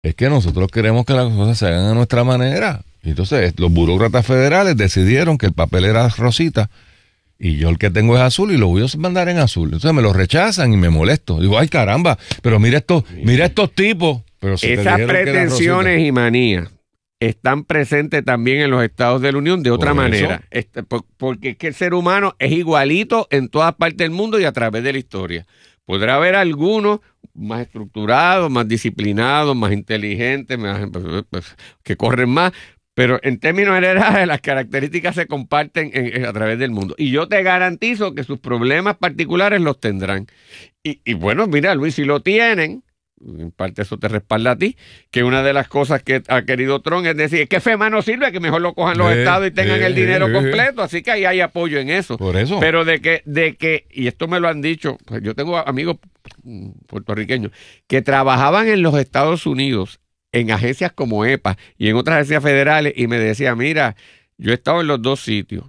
es que nosotros queremos que las cosas se hagan a nuestra manera. Y entonces los burócratas federales decidieron que el papel era rosita y yo el que tengo es azul y lo voy a mandar en azul. Entonces me lo rechazan y me molesto. Digo, ay caramba, pero mira estos tipos. Pero si esas pretensiones y manías están presentes también en los estados de la Unión de otra manera. Porque es que el ser humano es igualito en todas partes del mundo y a través de la historia. Podrá haber algunos más estructurados, más disciplinados, más inteligentes, que corren más, pero en términos generales las características se comparten a través del mundo. Y yo te garantizo que sus problemas particulares los tendrán. Y bueno, mira, Luis, si lo tienen, en parte eso te respalda a ti, que una de las cosas que ha querido Trump es decir, es que FEMA no sirve, que mejor lo cojan los estados y tengan el dinero completo, así que ahí hay apoyo en eso. Por eso. Pero de que, y esto me lo han dicho, pues yo tengo amigos puertorriqueños que trabajaban en los Estados Unidos en agencias como EPA y en otras agencias federales y me decía, mira, yo he estado en los dos sitios.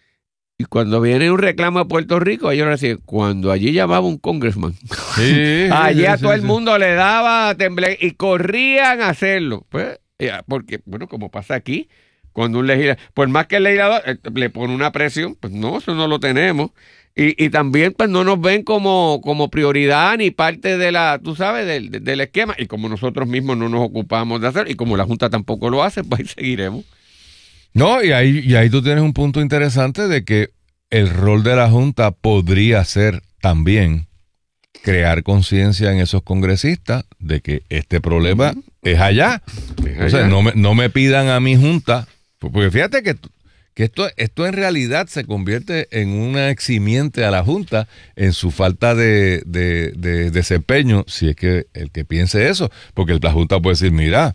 Y cuando viene un reclamo de Puerto Rico, ellos decían, cuando allí llamaba un congressman, allí a todo el mundo le daba temblor y corrían a hacerlo. Pues, porque, bueno, como pasa aquí, cuando un legislador, por más que el legislador le pone una presión, pues no, eso no lo tenemos. Y también pues no nos ven como prioridad ni parte de la, tú sabes, del esquema. Y como nosotros mismos no nos ocupamos de hacer, y como la Junta tampoco lo hace, pues ahí seguiremos. No, y ahí tú tienes un punto interesante de que el rol de la Junta podría ser también crear conciencia en esos congresistas de que este problema es allá. O sea, no me pidan a mi Junta, porque fíjate que esto en realidad se convierte en una eximiente a la Junta en su falta de desempeño, si es que el que piense eso, porque la Junta puede decir, mira,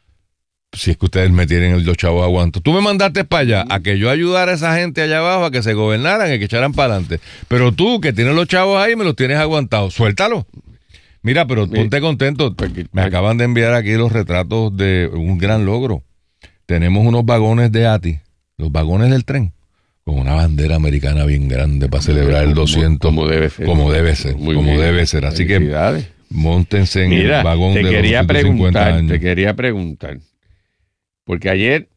si es que ustedes me tienen los chavos aguanto. Tú me mandaste para allá a que yo ayudara a esa gente allá abajo a que se gobernaran y que echaran para adelante. Pero tú, que tienes los chavos ahí, me los tienes aguantados. Suéltalo. Mira, pero ponte contento. Me acaban de enviar aquí los retratos de un gran logro. Tenemos unos vagones de ATI, los vagones del tren, con una bandera americana bien grande para celebrar el 200. Como debe ser. Como debe ser. Así que móntense en el vagón de los 250 años. Te quería preguntar. Porque ayer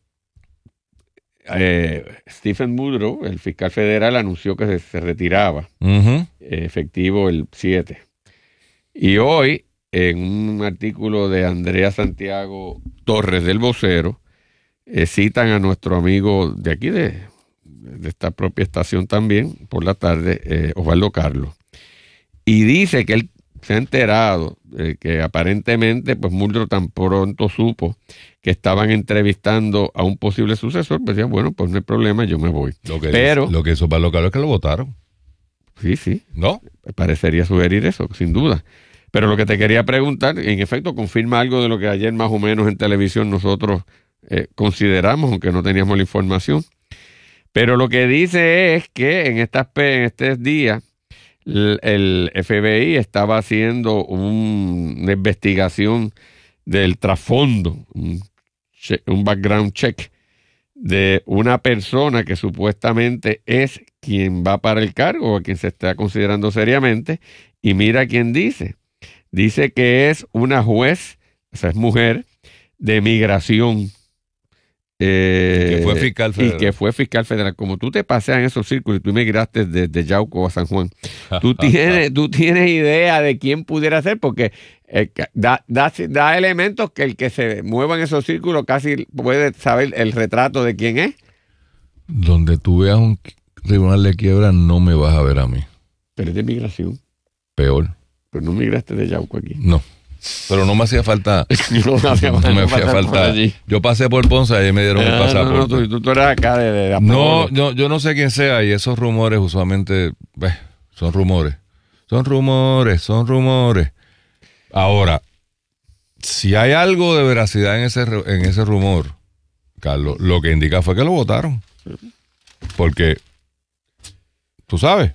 Stephen Muldrow, el fiscal federal, anunció que se retiraba, efectivo el 7. Y hoy, en un artículo de Andrea Santiago Torres del Vocero, citan a nuestro amigo de aquí, de esta propia estación también, por la tarde, Osvaldo Carlos. Y dice que él se ha enterado que aparentemente pues Muldrow tan pronto supo que estaban entrevistando a un posible sucesor, pues decía, bueno, pues no hay problema, yo me voy. Lo que hizo Pablo Carlos es que lo votaron. Sí. ¿No? Parecería sugerir eso, sin duda. Pero lo que te quería preguntar, en efecto, confirma algo de lo que ayer más o menos en televisión nosotros consideramos, aunque no teníamos la información. Pero lo que dice es que en estos días el FBI estaba haciendo una investigación del trasfondo, un background check de una persona que supuestamente es quien va para el cargo o a quien se está considerando seriamente. Y mira quién dice. Dice que es una juez, o sea, es mujer, de migración. Que fue fiscal federal. Como tú te paseas en esos círculos y tú migraste desde Yauco a San Juan, tú tienes idea de quién pudiera ser, porque da elementos que el que se mueva en esos círculos casi puede saber el retrato de quién es. Donde tú veas un tribunal de quiebra, no me vas a ver a mí. Pero es de migración. Peor. Pero no migraste de Yauco aquí. No. Pero no me hacía falta. No me hacía falta. Yo pasé por Ponce y me dieron el pasaporte. Tú eras acá de No, yo no sé quién sea. Y esos rumores usualmente son rumores. Son rumores. Ahora, si hay algo de veracidad en ese rumor, Carlos, lo que indica fue que lo votaron. Porque, tú sabes.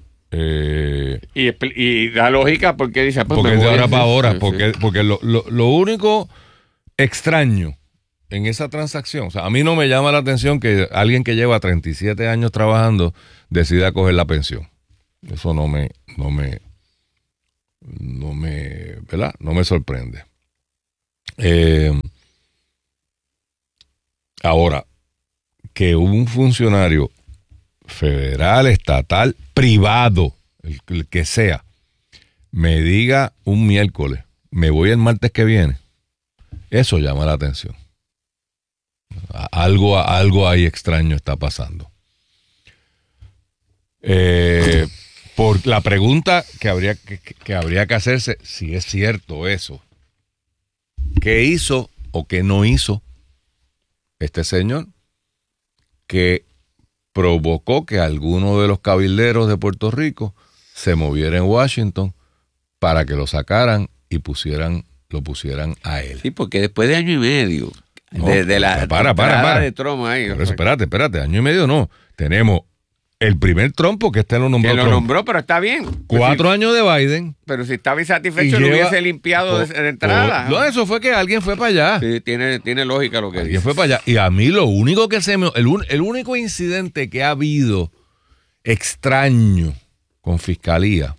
Y da lógica porque dice pues porque de ahora para ahora porque lo único extraño en esa transacción, o sea, a mí no me llama la atención que alguien que lleva 37 años trabajando decida coger la pensión. Eso no me ¿verdad? No me sorprende. Ahora, que un funcionario federal, estatal, privado, el que sea, me diga un miércoles, me voy el martes que viene, eso llama la atención. Algo ahí extraño está pasando. Por la pregunta que habría que hacerse, si es cierto eso, ¿qué hizo o qué no hizo este señor que provocó que alguno de los cabilderos de Puerto Rico se moviera en Washington para que lo sacaran y lo pusieran a él? Sí, porque después de año y medio de la para. de Trump ahí. Por eso, espérate, año y medio no. Tenemos el primer Trump, porque este lo nombró. Que lo nombró, pero está bien. 4 años de Biden. Pero si estaba insatisfecho, lo hubiese limpiado de entrada. No, eso fue que alguien fue para allá. Sí, tiene lógica lo que alguien dice. fue para allá. Y a mí lo único que el único incidente que ha habido extraño con Fiscalía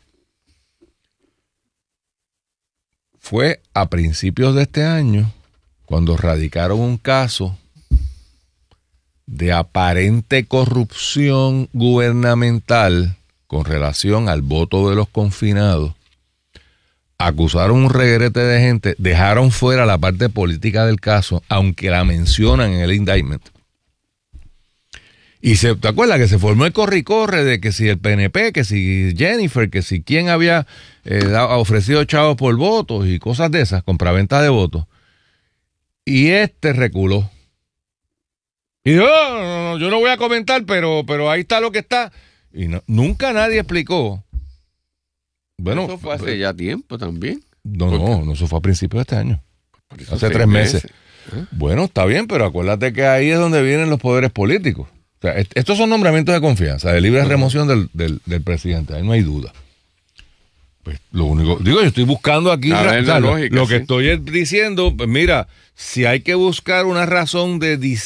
fue a principios de este año, cuando radicaron un caso de aparente corrupción gubernamental con relación al voto de los confinados. Acusaron un reguerete de gente, dejaron fuera la parte política del caso, aunque la mencionan en el indictment. Y ¿te acuerdas que se formó el corre y corre de que si el PNP, que si Jennifer, que si quién había ofrecido chavos por votos y cosas de esas, compraventa de votos? Y reculó. Y yo no voy a comentar, pero ahí está lo que está. Y nunca nadie explicó. Bueno, eso fue hace ya tiempo también. No, eso fue a principios de este año. Hace 3 meses. Bueno, está bien, pero acuérdate que ahí es donde vienen los poderes políticos. O sea, estos son nombramientos de confianza, de libre remoción del presidente, ahí no hay duda. Pues lo único, yo estoy buscando aquí lógica, lo que estoy diciendo, pues mira, si hay que buscar una razón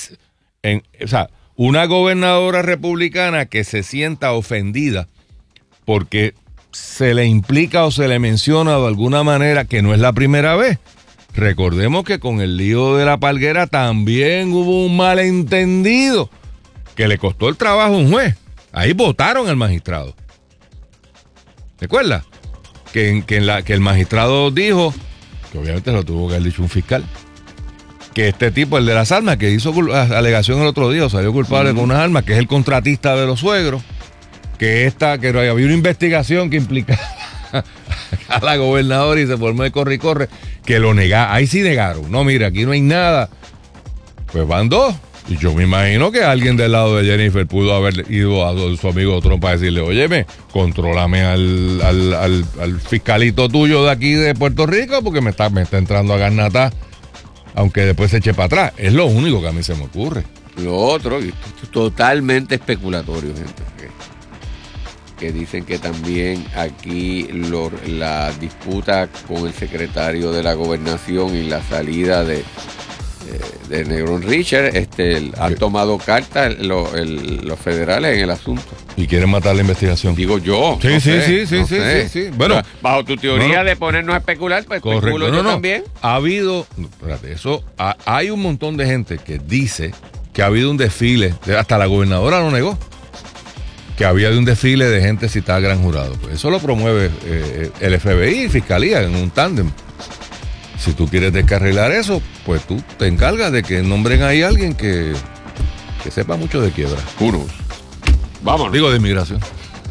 una gobernadora republicana que se sienta ofendida porque se le implica o se le menciona de alguna manera, que no es la primera vez. Recordemos que con el lío de la Palguera también hubo un malentendido que le costó el trabajo a un juez. Ahí votaron al magistrado. ¿Recuerdas? Que el magistrado dijo, que obviamente lo tuvo que haber dicho un fiscal, que este tipo, el de las armas, que hizo alegación el otro día, salió culpable con unas armas, que es el contratista de los suegros, que había una investigación que implicaba a la gobernadora y se formó el corre y corre, que lo negaron. Ahí sí negaron. No, mira, aquí no hay nada. Pues van 2. Y yo me imagino que alguien del lado de Jennifer pudo haber ido a su amigo Trump para decirle, óyeme, contrólame al fiscalito tuyo de aquí de Puerto Rico porque me está entrando a garnata, aunque después se eche para atrás. Es lo único que a mí se me ocurre. Lo otro, esto es totalmente especulatorio, gente, que dicen que también aquí la disputa con el secretario de la Gobernación y la salida de Negrón Richard, han tomado cartas los federales en el asunto. ¿Y quieren matar la investigación? Digo yo. Sí. Bueno, bajo tu teoría de ponernos a especular, pues especulo yo también. Ha habido, hay un montón de gente que dice que ha habido un desfile, hasta la gobernadora lo negó, que había un desfile de gente citada al gran jurado. Pues eso lo promueve el FBI y Fiscalía en un tándem. Si tú quieres descarrilar eso, pues tú te encargas de que nombren ahí a alguien que sepa mucho de quiebra. Vámonos. Digo, de inmigración.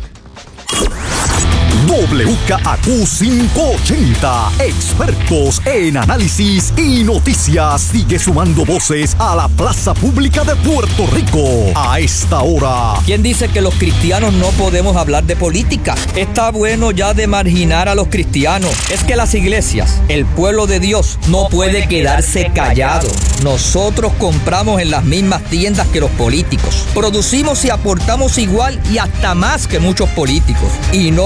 WKAQ 580, expertos en análisis y noticias, sigue sumando voces a la plaza pública de Puerto Rico. A esta hora, ¿quién dice que los cristianos no podemos hablar de política? Está bueno ya de marginar a los cristianos. Es que las iglesias, el pueblo de Dios, no puede quedarse callado. Nosotros compramos en las mismas tiendas que los políticos. Producimos y aportamos igual y hasta más que muchos políticos. Y no vamos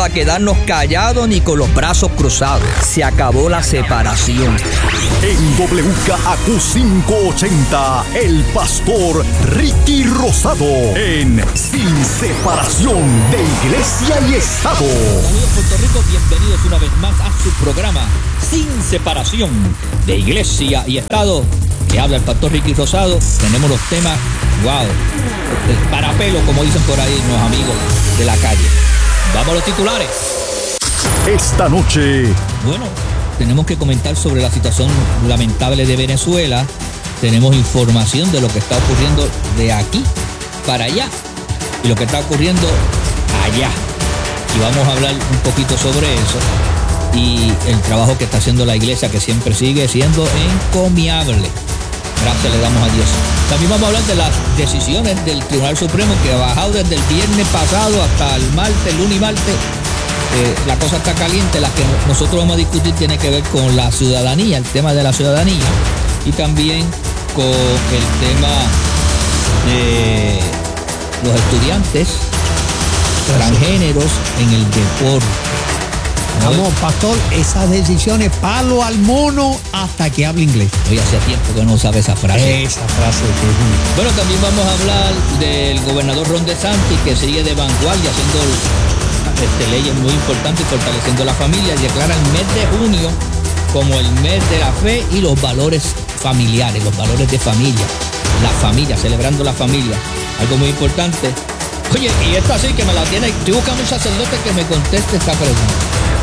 a quedarnos callados ni con los brazos cruzados. Se acabó la separación. En WKAQ 580, el pastor Ricky Rosado en Sin Separación de Iglesia y Estado. Amigos de Puerto Rico, bienvenidos una vez más a su programa Sin Separación de Iglesia y Estado. Le habla el pastor Ricky Rosado. Tenemos los temas, wow, para pelo, como dicen por ahí los amigos de la calle. Vamos a los titulares. Esta noche, Bueno, tenemos que comentar sobre la situación lamentable de Venezuela. Tenemos información de lo que está ocurriendo de aquí para allá y lo que está ocurriendo allá. Y vamos a hablar un poquito sobre eso y el trabajo que está haciendo la iglesia, que siempre sigue siendo encomiable. Gracias le damos a Dios. También vamos a hablar de las decisiones del Tribunal Supremo, que ha bajado desde el viernes pasado hasta el martes, lunes y martes. La cosa está caliente. La que nosotros vamos a discutir tiene que ver con la ciudadanía, el tema de la ciudadanía, y también con el tema de los estudiantes transgéneros en el deporte. Vamos, pastor, esas decisiones, palo al mono hasta que hable inglés. Oye, hace tiempo que no sabe esa frase. Esa frase que Bueno, también vamos a hablar del gobernador Ron DeSantis, que sigue de vanguardia haciendo leyes muy importantes y fortaleciendo la familia, y declara el mes de junio como el mes de la fe y los valores familiares, los valores de familia, la familia, celebrando la familia, algo muy importante. Oye, y esta sí que me la tiene, estoy buscando un sacerdote que me conteste esta pregunta.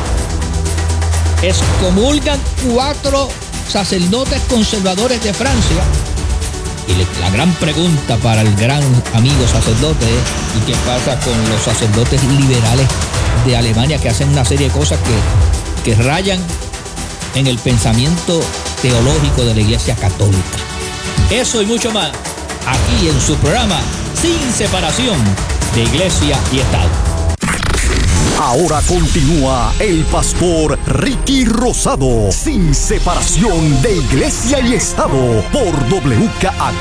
Excomulgan 4 sacerdotes conservadores de Francia. Y la gran pregunta para el gran amigo sacerdote es: ¿y qué pasa con los sacerdotes liberales de Alemania, que hacen una serie de cosas que rayan en el pensamiento teológico de la Iglesia Católica? Eso y mucho más aquí en su programa Sin Separación de Iglesia y Estado. ahora continúa el pastor Ricky Rosado, Sin Separación de Iglesia y Estado, por WKAQ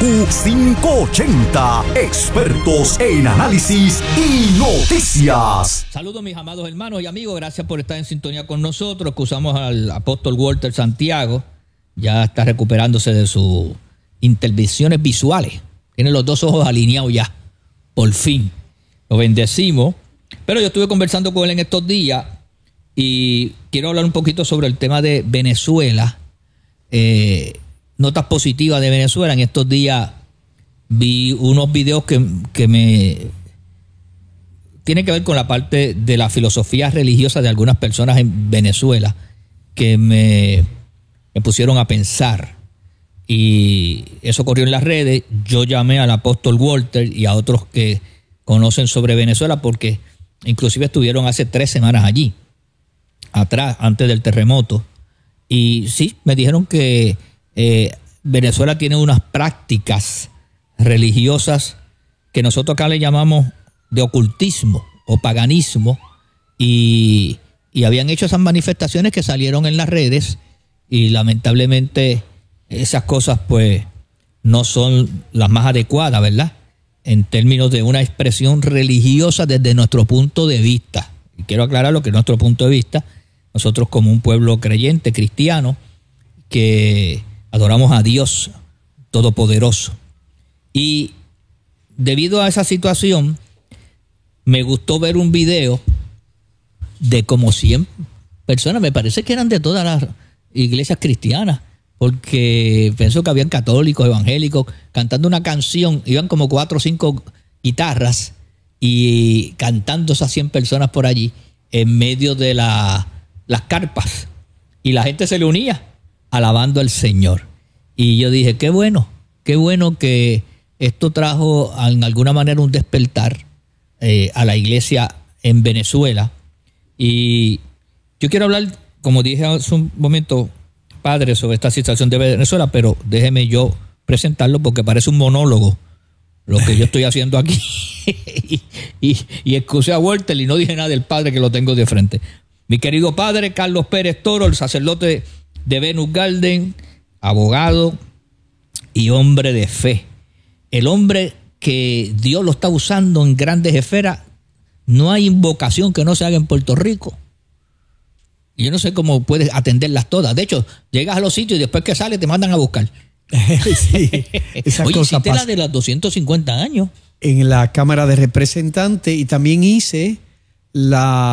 580, expertos en análisis y noticias. Saludos mis amados hermanos y amigos, gracias por estar en sintonía con nosotros. Excusamos al apóstol Walter Santiago, ya está recuperándose de sus intervenciones visuales. Tiene los 2 ojos alineados ya, por fin. Lo bendecimos. Pero yo estuve conversando con él en estos días y quiero hablar un poquito sobre el tema de Venezuela. Notas positivas de Venezuela. En estos días vi unos videos que me tienen que ver con la parte de la filosofía religiosa de algunas personas en Venezuela que me pusieron a pensar. Y eso corrió en las redes. Yo llamé al apóstol Walter y a otros que conocen sobre Venezuela, porque inclusive estuvieron hace 3 semanas allí, atrás, antes del terremoto. Y sí, me dijeron que Venezuela tiene unas prácticas religiosas que nosotros acá le llamamos de ocultismo o paganismo, y habían hecho esas manifestaciones que salieron en las redes, y lamentablemente esas cosas pues no son las más adecuadas, ¿verdad?, en términos de una expresión religiosa desde nuestro punto de vista. Y quiero aclarar lo que es nuestro punto de vista. Nosotros, como un pueblo creyente, cristiano, que adoramos a Dios Todopoderoso. Y debido a esa situación, me gustó ver un video de como 100 personas, me parece que eran de todas las iglesias cristianas, porque pienso que habían católicos, evangélicos, cantando una canción. Iban como 4 o 5 guitarras y cantando esas 100 personas por allí en medio de las carpas, y la gente se le unía alabando al Señor. Y yo dije, qué bueno que esto trajo en alguna manera un despertar a la iglesia en Venezuela. Y yo quiero hablar, como dije hace un momento, padre, sobre esta situación de Venezuela, pero déjeme yo presentarlo porque parece un monólogo lo que yo estoy haciendo aquí. y excusé a Walter y no dije nada del padre, que lo tengo de frente. Mi querido padre Carlos Pérez Toro, el sacerdote de Venus Garden, abogado y hombre de fe. El hombre que Dios lo está usando en grandes esferas no hay invocación que no se haga en Puerto Rico. Y yo no sé cómo puedes atenderlas todas. De hecho, llegas a los sitios y después que sales te mandan a buscar. Sí, esa Oye, cosa hiciste pasa. la de los 250 años. En la Cámara de Representantes, y también hice el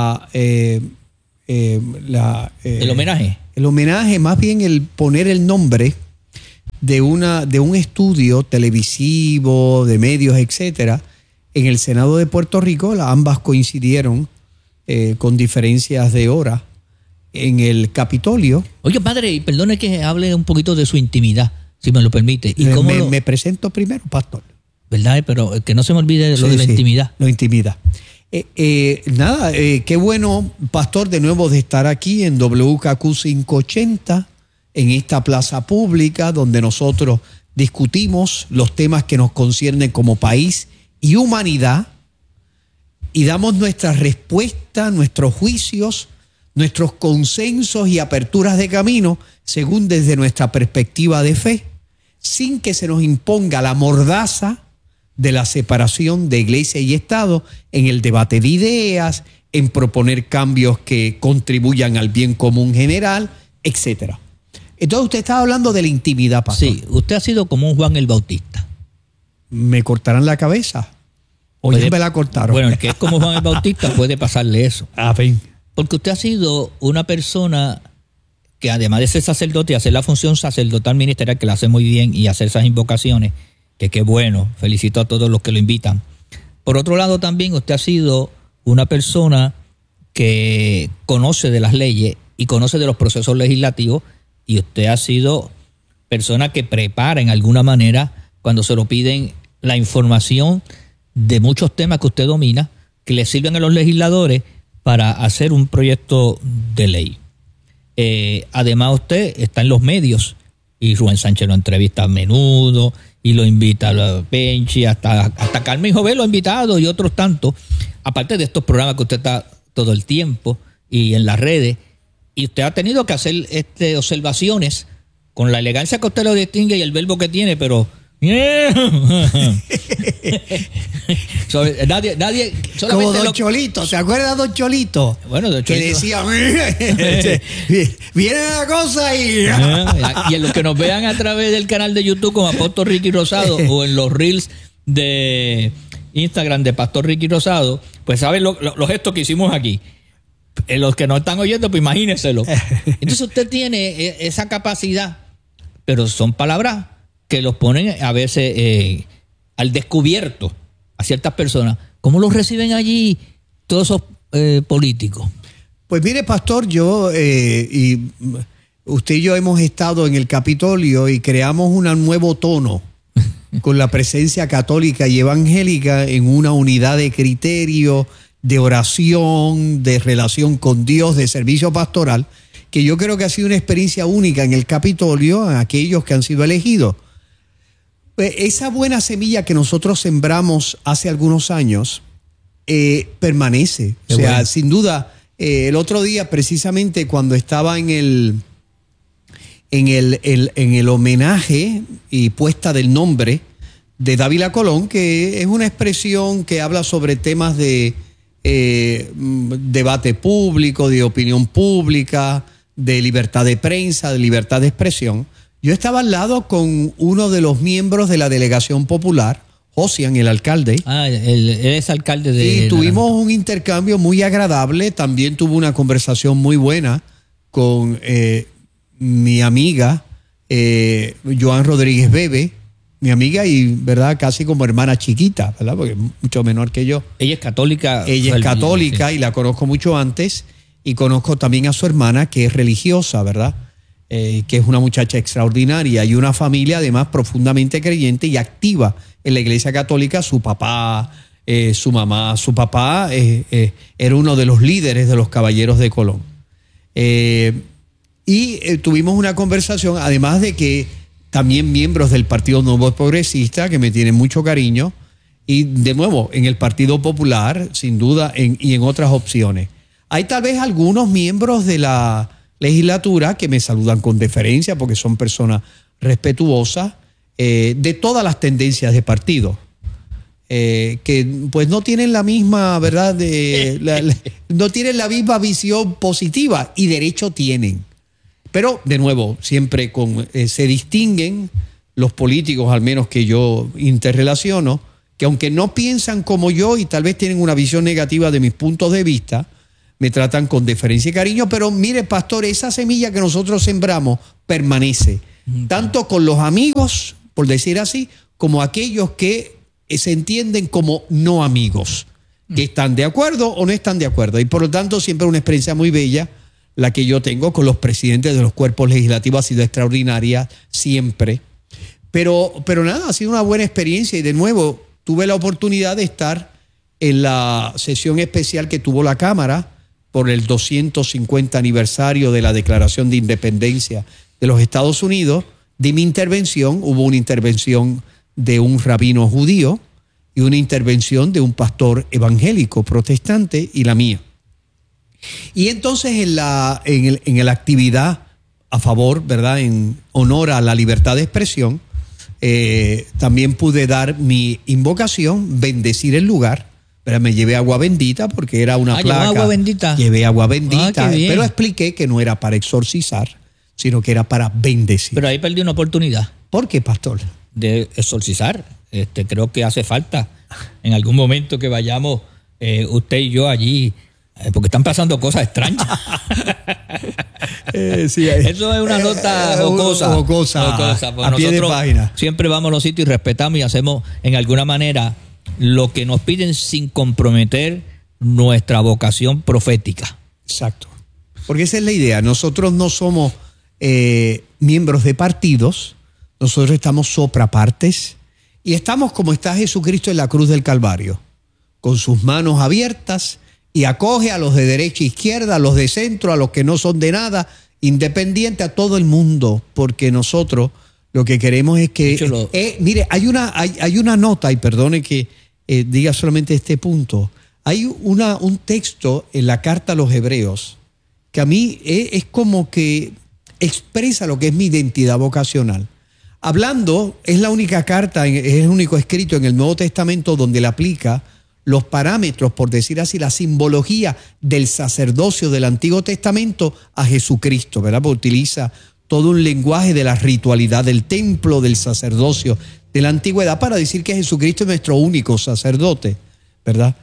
homenaje. El homenaje, más bien el poner el nombre de un estudio televisivo, de medios, etcétera, en el Senado de Puerto Rico. Ambas coincidieron con diferencias de hora en el Capitolio. Oye, padre, y perdone que hable un poquito de su intimidad, si me lo permite. ¿Y cómo Me presento primero, pastor. ¿Verdad? Pero que no se me olvide lo de la intimidad. La intimidad. Qué bueno, pastor, de nuevo de estar aquí en WKQ 580, en esta plaza pública donde nosotros discutimos los temas que nos conciernen como país y humanidad, y damos nuestras respuestas, nuestros juicios, nuestros consensos y aperturas de camino según desde nuestra perspectiva de fe, sin que se nos imponga la mordaza de la separación de iglesia y Estado en el debate de ideas, en proponer cambios que contribuyan al bien común general, etcétera. Entonces usted estaba hablando de la intimidad, pastor. Sí, usted ha sido como un Juan el Bautista. ¿Me cortarán la cabeza? ¿O ya me la cortaron? Bueno, el que es como Juan el Bautista puede pasarle eso. Amén. Porque usted ha sido una persona que, además de ser sacerdote y hacer la función sacerdotal ministerial, que la hace muy bien, y hacer esas invocaciones, que qué bueno, felicito a todos los que lo invitan. Por otro lado, también usted ha sido una persona que conoce de las leyes y conoce de los procesos legislativos, y usted ha sido persona que prepara en alguna manera, cuando se lo piden, la información de muchos temas que usted domina, que le sirven a los legisladores para hacer un proyecto de ley. Además, usted está en los medios, y Rubén Sánchez lo entrevista a menudo, y lo invita a la Penchi, hasta Carmen Jovel lo ha invitado, y otros tantos, aparte de estos programas que usted está todo el tiempo y en las redes, y usted ha tenido que hacer observaciones con la elegancia que usted lo distingue y el verbo que tiene, pero nadie como Don Cholito, ¿se acuerda de Don Cholito? Bueno, Don Cholito, que decía viene la cosa y en los que nos vean a través del canal de YouTube como Apóstol Ricky Rosado o en los reels de Instagram de Pastor Ricky Rosado, pues saben los gestos que hicimos aquí. Los que no están oyendo, pues imagínenselo. Entonces usted tiene esa capacidad, pero son palabras que los ponen a veces al descubierto a ciertas personas. ¿Cómo los reciben allí todos esos políticos? Pues mire, pastor, yo y usted y yo hemos estado en el Capitolio y creamos un nuevo tono con la presencia católica y evangélica en una unidad de criterio, de oración, de relación con Dios, de servicio pastoral, que yo creo que ha sido una experiencia única en el Capitolio, a aquellos que han sido elegidos. Esa buena semilla que nosotros sembramos hace algunos años permanece. O sea, bueno, sin duda, el otro día, precisamente cuando estaba en el homenaje y puesta del nombre de Dávila Colón, que es una expresión que habla sobre temas de debate público, de opinión pública, de libertad de prensa, de libertad de expresión. Yo estaba al lado con uno de los miembros de la delegación popular, Josian, el alcalde. Él es alcalde de... Y tuvimos un intercambio muy agradable. También tuve una conversación muy buena con mi amiga, Joan Rodríguez Bebe, mi amiga y, ¿verdad?, casi como hermana chiquita, ¿verdad?, porque es mucho menor que yo. Ella es católica. Ella es católica, sí, y la conozco mucho antes. Y conozco también a su hermana, que es religiosa, ¿verdad?, que es una muchacha extraordinaria y una familia además profundamente creyente y activa en la Iglesia Católica. Su papá, su mamá, su papá era uno de los líderes de los Caballeros de Colón. Tuvimos una conversación, además de que también miembros del Partido Nuevo Progresista, que me tienen mucho cariño, y de nuevo en el Partido Popular, sin duda, y en otras opciones. Hay tal vez algunos miembros de la legislatura que me saludan con deferencia porque son personas respetuosas de todas las tendencias de partido. que pues no tienen la misma, ¿verdad? No tienen la misma visión positiva, y derecho tienen. Pero, de nuevo, siempre se distinguen los políticos, al menos que yo interrelaciono, que aunque no piensan como yo y tal vez tienen una visión negativa de mis puntos de vista, me tratan con deferencia y cariño. Pero mire, pastor, esa semilla que nosotros sembramos permanece, tanto con los amigos, por decir así, como aquellos que se entienden como no amigos, que están de acuerdo o no están de acuerdo. Y por lo tanto, siempre una experiencia muy bella la que yo tengo con los presidentes de los cuerpos legislativos. Ha sido extraordinaria siempre. Pero nada, ha sido una buena experiencia, y de nuevo tuve la oportunidad de estar en la sesión especial que tuvo la Cámara por el 250 aniversario de la Declaración de Independencia de los Estados Unidos. De mi intervención, hubo una intervención de un rabino judío y una intervención de un pastor evangélico protestante, y la mía. Y entonces en la actividad a favor, ¿verdad?, en honor a la libertad de expresión, también pude dar mi invocación, bendecir el lugar. Pero me llevé agua bendita porque era una placa. ¿Agua bendita? Llevé agua bendita, qué bien. pero expliqué que no era para exorcizar, sino que era para bendecir. Pero ahí perdí una oportunidad. ¿Por qué, pastor? De exorcizar. Creo que hace falta en algún momento que vayamos usted y yo allí, porque están pasando cosas extrañas. Sí, eso es una nota jocosa. A pie de página. Siempre vamos a los sitios y respetamos y hacemos en alguna manera lo que nos piden sin comprometer nuestra vocación profética. Exacto. Porque esa es la idea. Nosotros no somos miembros de partidos. Nosotros estamos soprapartes, y estamos como está Jesucristo en la cruz del Calvario, con sus manos abiertas, y acoge a los de derecha e izquierda, a los de centro, a los que no son de nada, independiente, a todo el mundo, porque nosotros lo que queremos es que... mire, hay una nota, y perdone que diga solamente este punto, hay un texto en la carta a los Hebreos que a mí es como que expresa lo que es mi identidad vocacional. Hablando, es la única carta, es el único escrito en el Nuevo Testamento donde le aplica los parámetros, por decir así, la simbología del sacerdocio del Antiguo Testamento a Jesucristo, ¿verdad? Porque utiliza todo un lenguaje de la ritualidad del templo, del sacerdocio de la antigüedad, para decir que Jesucristo es nuestro único sacerdote, ¿verdad?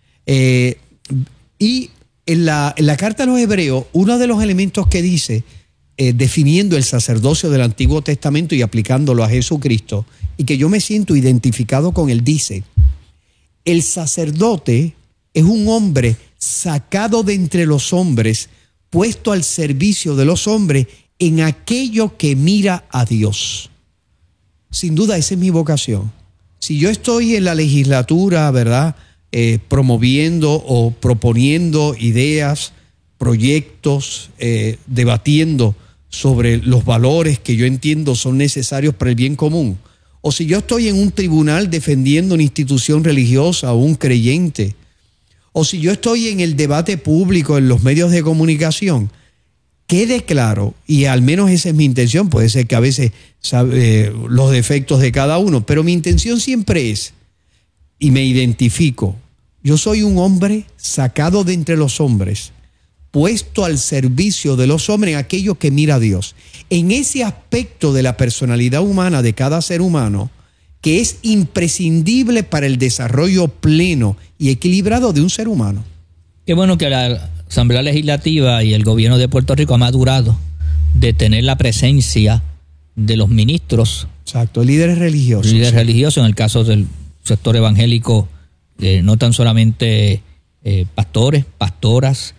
Y en la carta a los Hebreos, uno de los elementos que dice, definiendo el sacerdocio del Antiguo Testamento y aplicándolo a Jesucristo, y que yo me siento identificado con él, dice: el sacerdote es un hombre sacado de entre los hombres, puesto al servicio de los hombres en aquello que mira a Dios. Sin duda, esa es mi vocación. Si yo estoy en la legislatura, ¿verdad?, promoviendo o proponiendo ideas, proyectos, debatiendo sobre los valores que yo entiendo son necesarios para el bien común, o si yo estoy en un tribunal defendiendo una institución religiosa o un creyente, o si yo estoy en el debate público en los medios de comunicación, quede claro, y al menos esa es mi intención, puede ser que a veces los defectos de cada uno, pero mi intención siempre es, y me identifico, yo soy un hombre sacado de entre los hombres, puesto al servicio de los hombres en aquello que mira a Dios. En ese aspecto de la personalidad humana de cada ser humano, que es imprescindible para el desarrollo pleno y equilibrado de un ser humano. Qué bueno que la Asamblea Legislativa y el gobierno de Puerto Rico ha madurado de tener la presencia de los ministros. Exacto, líderes religiosos. Líderes religiosos, en el caso del sector evangélico, no tan solamente pastores, pastoras,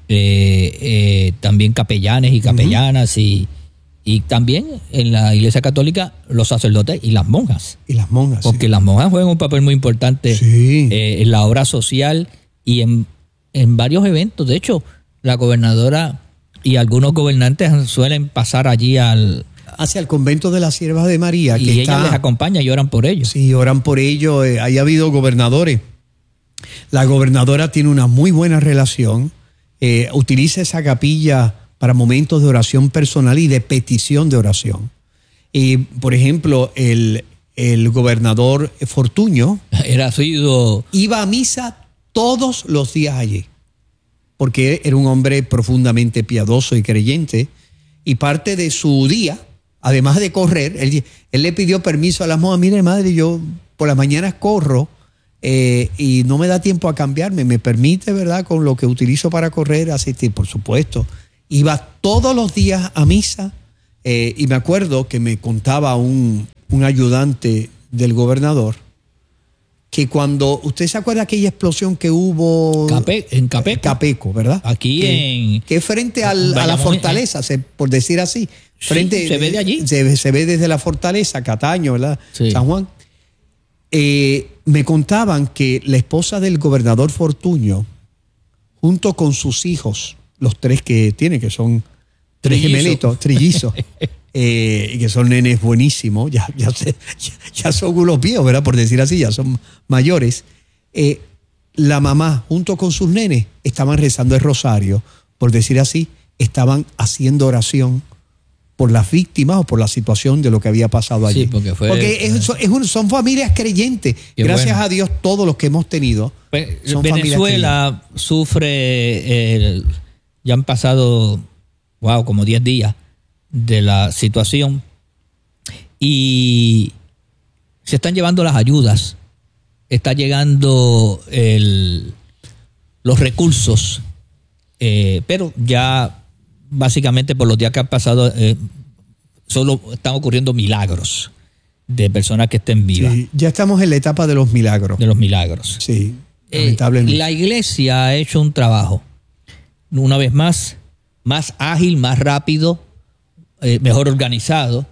también capellanes y capellanas, y también en la Iglesia Católica los sacerdotes y las monjas. Y las monjas. Porque las monjas juegan un papel muy importante en la obra social y en varios eventos. De hecho, la gobernadora y algunos gobernantes suelen pasar allí hacia el convento de las Siervas de María. Y ella les acompaña y oran por ellos. Sí, oran por ellos. Ahí ha habido gobernadores. La gobernadora tiene una muy buena relación. Utiliza esa capilla para momentos de oración personal y de petición de oración. Y, por ejemplo, el gobernador Fortuño, Era sido... Iba a misa todos los días allí, porque era un hombre profundamente piadoso y creyente, y parte de su día, además de correr, él le pidió permiso a las monjas: mire, madre, yo por las mañanas corro y no me da tiempo a cambiarme, ¿me permite, verdad, con lo que utilizo para correr, asistir? Por supuesto. Iba todos los días a misa, y me acuerdo que me contaba un ayudante del gobernador que cuando, ¿usted se acuerda de aquella explosión que hubo en Capeco? Capeco, ¿verdad? Aquí que frente a la fortaleza, por decir así. Frente, sí, se ve de allí. Se ve desde la fortaleza, Cataño, ¿verdad? Sí. San Juan. Me contaban que la esposa del gobernador Fortuño, junto con sus hijos, los tres que tiene, que son tres gemelitos, trillizos, y que son nenes buenísimos, ya son unos viejos, ¿verdad? Por decir así, ya son mayores. La mamá, junto con sus nenes, estaban rezando el rosario, por decir así, estaban haciendo oración por las víctimas o por la situación de lo que había pasado allí. Sí, porque son familias creyentes. Gracias a Dios, todos los que hemos tenido. Son Venezuela sufre, ya han pasado, como 10 días de la situación, y se están llevando las ayudas, está llegando los recursos, pero ya básicamente por los días que han pasado solo están ocurriendo milagros de personas que estén vivas. Sí, ya estamos en la etapa de los milagros. De los milagros. Sí, lamentablemente. La iglesia ha hecho un trabajo, una vez más ágil, más rápido, mejor organizado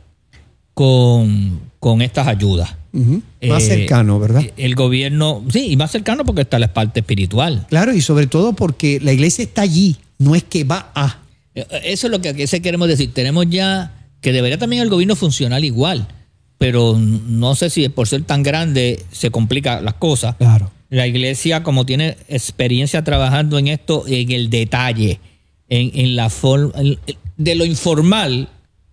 con estas ayudas. Más cercano, ¿verdad? El gobierno, sí, y más cercano porque está la parte espiritual. Claro, y sobre todo porque la iglesia está allí, no es que va a... Eso es lo que queremos decir. Tenemos ya que debería también el gobierno funcionar igual, pero no sé si por ser tan grande se complican las cosas. Claro. La iglesia, como tiene experiencia trabajando en esto, en el detalle, en la forma de lo informal,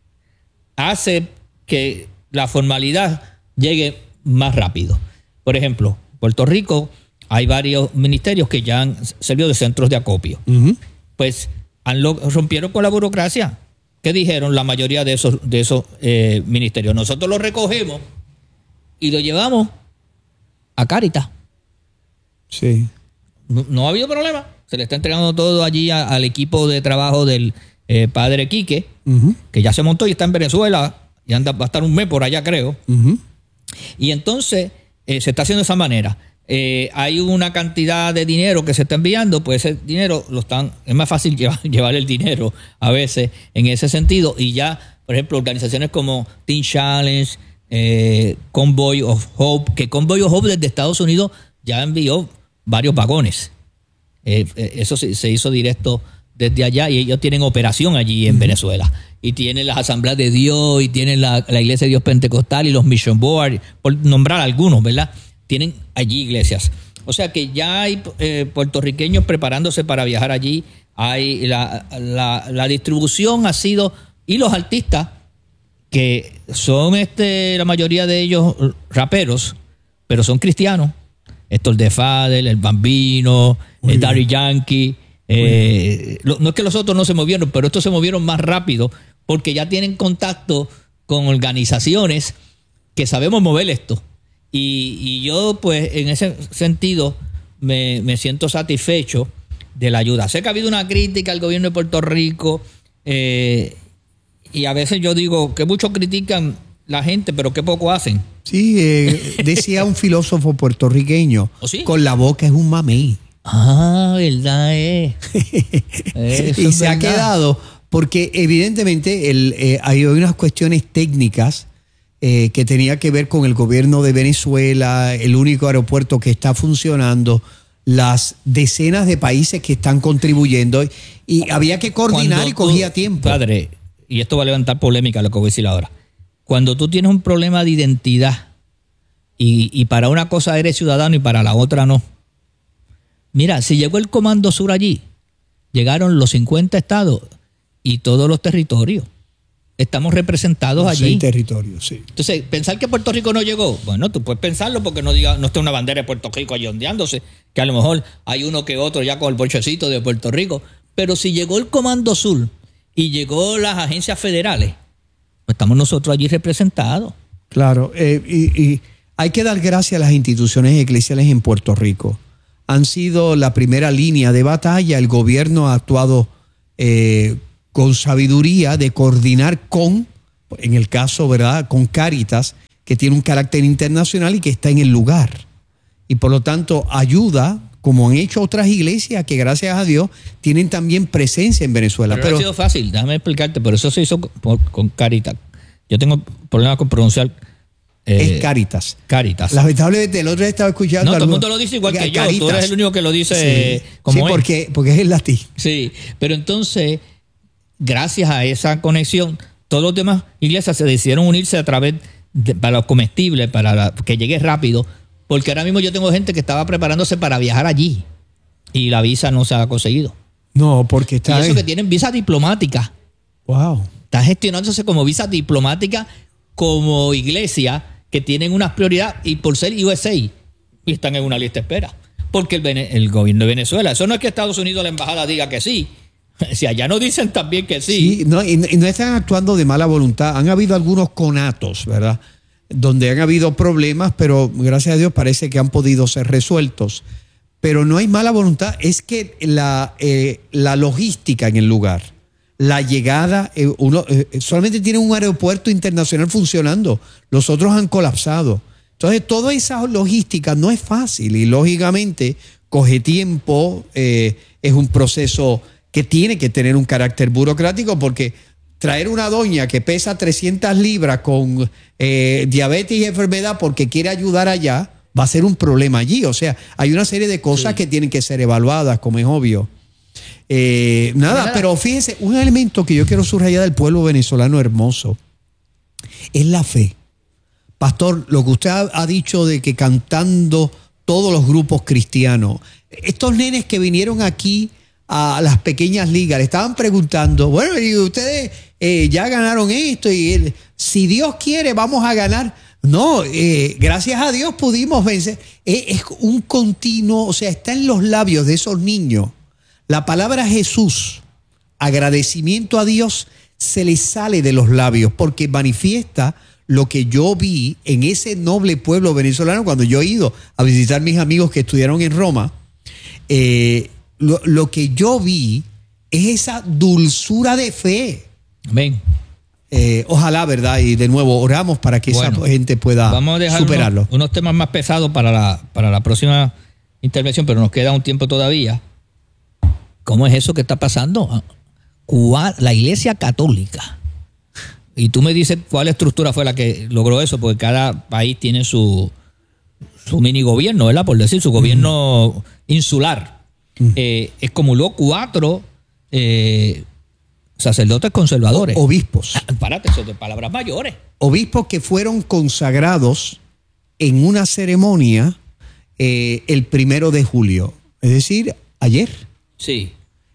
hace que la formalidad llegue más rápido. Por ejemplo, Puerto Rico hay varios ministerios que ya han servido de centros de acopio. Pues rompieron con la burocracia. ¿Qué dijeron la mayoría de esos ministerios? Nosotros lo recogemos y lo llevamos a Cáritas. Sí. No ha habido problema. Se le está entregando todo allí al equipo de trabajo del padre Quique, que ya se montó y está en Venezuela y va a estar un mes por allá, creo. Y entonces se está haciendo de esa manera. Hay una cantidad de dinero que se está enviando, pues ese dinero es más fácil llevar el dinero a veces en ese sentido. Y ya, por ejemplo, organizaciones como Teen Challenge, Convoy of Hope, que Convoy of Hope desde Estados Unidos ya envió varios vagones. Eso se hizo directo desde allá, y ellos tienen operación allí en Venezuela. Y tienen las Asambleas de Dios, y tienen la Iglesia de Dios Pentecostal y los Mission Board, por nombrar algunos, ¿verdad? Tienen allí iglesias. O sea que ya hay puertorriqueños preparándose para viajar allí. Hay la distribución ha sido, y los artistas, que son la mayoría de ellos raperos, pero son cristianos. Héctor de Fadel, el Bambino, el Daddy Yankee. No es que los otros no se movieron, pero estos se movieron más rápido porque ya tienen contacto con organizaciones que sabemos mover esto. Y yo, pues, en ese sentido, me siento satisfecho de la ayuda. Sé que ha habido una crítica al gobierno de Puerto Rico, y a veces yo digo que muchos critican la gente, pero que poco hacen. Sí, decía un filósofo puertorriqueño, ¿Oh, sí? Con la boca es un mamey. Ah, verdad es. Y se ha quedado, porque evidentemente hay unas cuestiones técnicas que tenía que ver con el gobierno de Venezuela, el único aeropuerto que está funcionando, las decenas de países que están contribuyendo, y había que coordinar y cogía tiempo. Padre, y esto va a levantar polémica lo que voy a decir ahora. Cuando tú tienes un problema de identidad y para una cosa eres ciudadano y para la otra no. Mira, si llegó el Comando Sur allí, llegaron los 50 estados y todos los territorios. estamos representados allí. 6 territorios, sí. Entonces, pensar que Puerto Rico no llegó, bueno, tú puedes pensarlo porque no está una bandera de Puerto Rico ahí ondeándose, que a lo mejor hay uno que otro ya con el bochecito de Puerto Rico, pero si llegó el Comando Sur y llegó las agencias federales, pues estamos nosotros allí representados. Claro, y hay que dar gracias a las instituciones eclesiales en Puerto Rico. Han sido la primera línea de batalla. El gobierno ha actuado con sabiduría de coordinar con, en el caso, ¿verdad?, con Cáritas, que tiene un carácter internacional y que está en el lugar. Y por lo tanto ayuda, como han hecho otras iglesias que gracias a Dios tienen también presencia en Venezuela. Pero no ha sido fácil, déjame explicarte, por eso se hizo con Cáritas. Yo tengo problemas con pronunciar. Es Cáritas. Cáritas. Lamentablemente, el otro día estaba escuchando. No, todo el mundo lo dice igual que yo. Cáritas. Tú eres el único que lo dice sí, como sí, porque es el latín. Sí, pero entonces, gracias a esa conexión, todos los demás iglesias se decidieron unirse a través para los comestibles, para que llegue rápido, porque ahora mismo yo tengo gente que estaba preparándose para viajar allí y la visa no se ha conseguido. No, porque está. Y eso que tienen visa diplomática. Wow. Está gestionándose como visa diplomática, como iglesia que tienen unas prioridades y por ser USA y están en una lista de espera. Porque el gobierno de Venezuela, eso no es que Estados Unidos, la embajada, diga que sí. Si allá no dicen también que sí. Sí, no, y no están actuando de mala voluntad. Han habido algunos conatos, ¿verdad?, donde han habido problemas, pero gracias a Dios parece que han podido ser resueltos. Pero no hay mala voluntad, es que la logística en el lugar, la llegada, solamente tiene un aeropuerto internacional funcionando, los otros han colapsado. Entonces, toda esa logística no es fácil y lógicamente coge tiempo, es un proceso que tiene que tener un carácter burocrático, porque traer una doña que pesa 300 libras con diabetes y enfermedad porque quiere ayudar allá, va a ser un problema allí. O sea, hay una serie de cosas que tienen que ser evaluadas, como es obvio. Pero fíjense, un elemento que yo quiero subrayar del pueblo venezolano hermoso es la fe. Pastor, lo que usted ha dicho de que cantando todos los grupos cristianos, estos nenes que vinieron aquí a las pequeñas ligas le estaban preguntando, bueno, y ustedes ya ganaron esto y si Dios quiere vamos a ganar. No, gracias a Dios pudimos vencer. Es un continuo, o sea, está en los labios de esos niños. La palabra Jesús, agradecimiento a Dios, se les sale de los labios porque manifiesta lo que yo vi en ese noble pueblo venezolano cuando yo he ido a visitar a mis amigos que estudiaron en Roma. Lo que yo vi es esa dulzura de fe. Amén. Ojalá, ¿verdad? Y de nuevo oramos para que esa gente pueda vamos a dejar superarlo. Unos temas más pesados para la próxima intervención, pero nos queda un tiempo todavía. ¿Cómo es eso que está pasando? La Iglesia Católica. Y tú me dices cuál estructura fue la que logró eso, porque cada país tiene su mini gobierno, ¿verdad? Por decir, su gobierno insular. Excomulgó 4 sacerdotes conservadores. Obispos. Párate, eso de palabras mayores. Obispos que fueron consagrados en una ceremonia el 1 de julio. Es decir, ayer. Sí.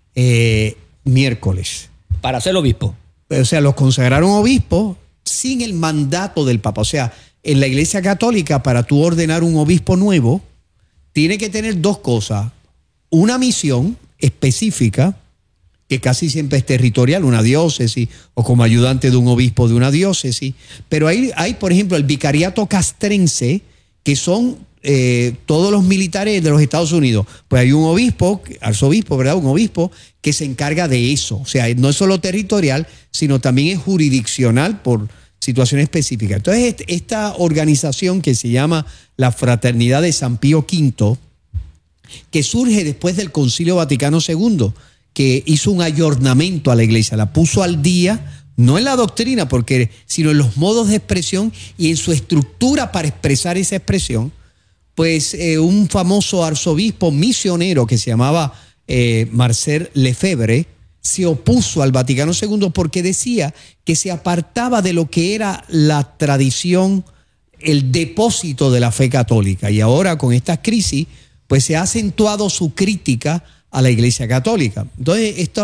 Miércoles. Para ser obispo. O sea, los consagraron obispos sin el mandato del Papa. O sea, en la Iglesia Católica, para tú ordenar un obispo nuevo, tiene que tener 2 cosas. Una misión específica, que casi siempre es territorial, una diócesis, o como ayudante de un obispo de una diócesis. Pero hay, por ejemplo, el vicariato castrense, que son todos los militares de los Estados Unidos. Pues hay un obispo, arzobispo, ¿verdad? Un obispo que se encarga de eso. O sea, no es solo territorial, sino también es jurisdiccional por situaciones específicas. Entonces, esta organización que se llama la Fraternidad de San Pío V, que surge después del Concilio Vaticano II, que hizo un ayornamiento a la iglesia, la puso al día, no en la doctrina, sino en los modos de expresión y en su estructura para expresar esa expresión. Pues un famoso arzobispo misionero que se llamaba Marcel Lefebvre se opuso al Vaticano II porque decía que se apartaba de lo que era la tradición, el depósito de la fe católica. Y ahora con estas crisis, pues se ha acentuado su crítica a la Iglesia Católica. Entonces,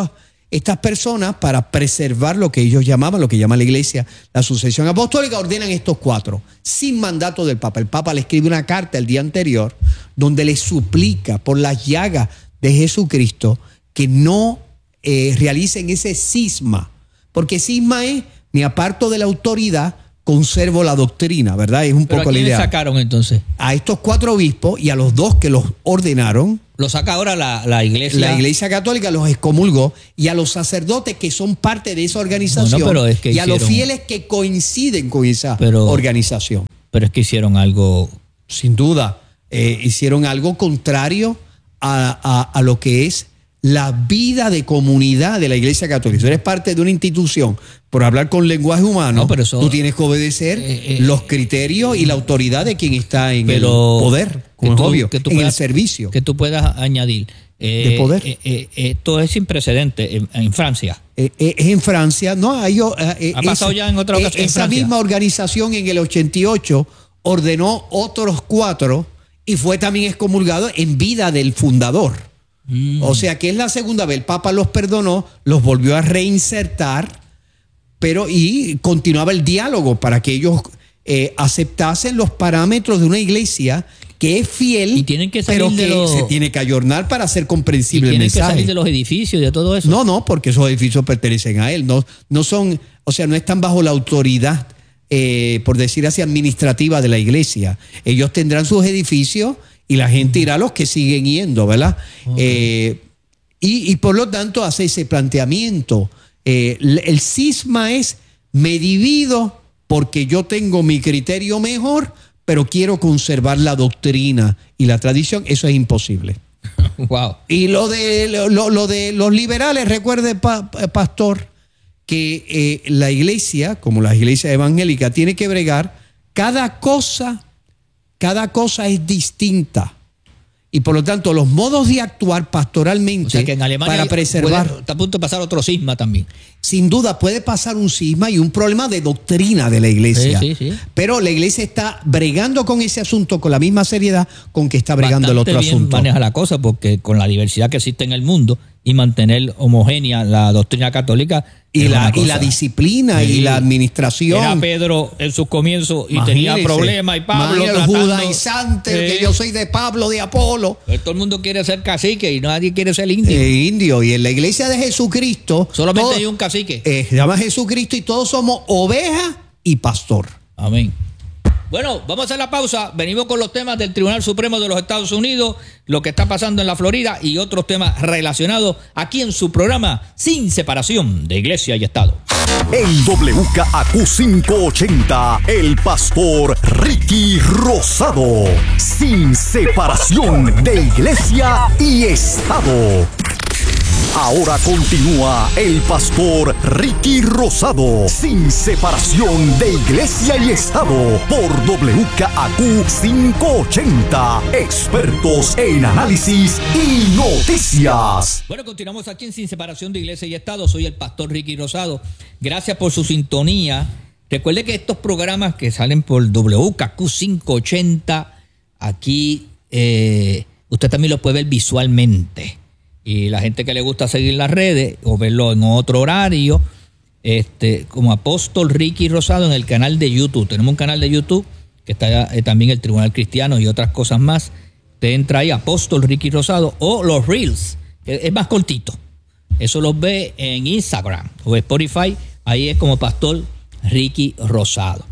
estas personas, para preservar lo que ellos llaman, lo que llama la iglesia, la sucesión apostólica, ordenan estos 4, sin mandato del Papa. El Papa le escribe una carta el día anterior donde le suplica por las llagas de Jesucristo que no realicen ese cisma, porque cisma es, me aparto de la autoridad, conservo la doctrina, ¿verdad? Es un ¿Pero poco a la quién idea. le sacaron entonces? A estos 4 obispos y a los 2 que los ordenaron. Lo saca ahora la iglesia. La Iglesia Católica los excomulgó, y a los sacerdotes que son parte de esa organización, Bueno, pero es que y a los hicieron- fieles que coinciden con esa Pero- organización. Pero es que hicieron algo. Sin duda, hicieron algo contrario a lo que es la vida de comunidad de la Iglesia Católica. Si eres parte de una institución, por hablar con lenguaje humano, No, pero eso- tú tienes que obedecer los criterios y la autoridad de quien está en el Pero poder, como es obvio, en el servicio. Que tú puedas añadir. De poder. Esto es sin precedente en Francia. Es en Francia, ¿no? Ha pasado ya en otra ocasión en Esa Francia. misma organización en el 88 ordenó otros 4 y fue también excomulgado en vida del fundador. O sea que es la segunda vez. El Papa los perdonó, los volvió a reinsertar, y continuaba el diálogo para que ellos aceptasen los parámetros de una iglesia que es fiel, Y tienen que salir pero de que los- se tiene que ayornar para hacer Y comprensible el tienen que mensaje. salir de los edificios y de todo eso. No, porque esos edificios pertenecen a él. No son, o sea, no están bajo la autoridad, por decir así, administrativa de la iglesia. Ellos tendrán sus edificios y la gente irá a los que siguen yendo, ¿verdad? Y por lo tanto hace ese planteamiento. El cisma es, me divido porque yo tengo mi criterio mejor, pero quiero conservar la doctrina y la tradición. Eso es imposible. Wow. Y lo de los liberales, recuerde, pastor, que la iglesia, como las iglesias evangélicas, tiene que bregar, cada cosa es distinta. Y por lo tanto, los modos de actuar pastoralmente O sea que en Alemania para preservar, está a punto de pasar otro cisma también. sin duda puede pasar un cisma y un problema de doctrina de la iglesia. Sí. Pero la iglesia está bregando con ese asunto con la misma seriedad con que está bregando el Bastante otro bien asunto. maneja la cosa, porque con la diversidad que existe en el mundo y mantener homogénea la doctrina católica Y es la una cosa. disciplina y Sí. la administración. Era Pedro en sus comienzos y Imagínese, tenía problemas, y Pablo el tratando- judaizante, que yo soy de Pablo, de Apolo. Pero todo el mundo quiere ser cacique y nadie quiere ser indio. Indio. Y en la iglesia de Jesucristo Solamente todo- hay un cacique. se llama Jesucristo y todos somos oveja y pastor. Amén. Bueno, vamos a hacer la pausa. Venimos con los temas del Tribunal Supremo de los Estados Unidos, lo que está pasando en la Florida y otros temas relacionados aquí en su programa Sin Separación de Iglesia y Estado. En WKAQ 580, el pastor Ricky Rosado. Sin separación de iglesia y Estado. Ahora continúa el pastor Ricky Rosado. Sin separación de iglesia y Estado. Por WKAQ 580. Expertos en análisis y noticias. Bueno, continuamos aquí en Sin Separación de Iglesia y Estado. Soy el pastor Ricky Rosado. Gracias por su sintonía. Recuerde que estos programas que salen por WKAQ 580, aquí usted también los puede ver visualmente. Y la gente que le gusta seguir las redes o verlo en otro horario, como Apóstol Ricky Rosado en el canal de YouTube. Tenemos un canal de YouTube que está también el Tribunal Cristiano y otras cosas más. Usted entra ahí, Apóstol Ricky Rosado, o los Reels, que es más cortito. Eso los ve en Instagram o Spotify. Ahí es como Pastor Ricky Rosado.